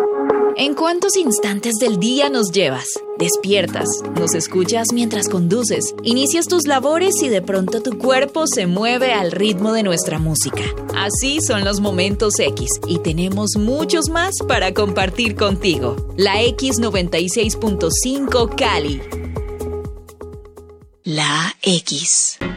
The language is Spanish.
¿En cuántos instantes del día nos llevas? Despiertas, nos escuchas mientras conduces, inicias tus labores y de pronto tu cuerpo se mueve al ritmo de nuestra música. Así son los momentos X y tenemos muchos más para compartir contigo. La X96.5 Cali. La X.